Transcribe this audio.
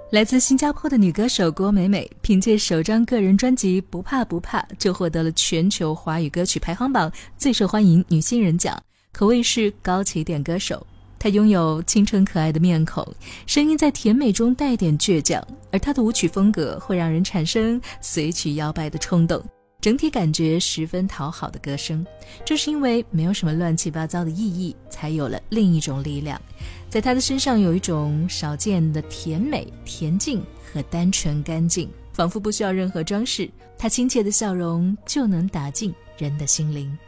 来自新加坡的女歌手郭美美，凭借首张个人专辑《不怕不怕》就获得了全球华语歌曲排行榜最受欢迎女新人奖，可谓是高起点歌手。她拥有清纯可爱的面孔，声音在甜美中带点倔强，而她的舞曲风格会让人产生随曲摇摆的冲动，整体感觉十分讨好的歌声。正是因为没有什么乱七八糟的意义，才有了另一种力量。在她的身上有一种少见的甜美、恬静和单纯干净，仿佛不需要任何装饰，她亲切的笑容就能打进人的心灵。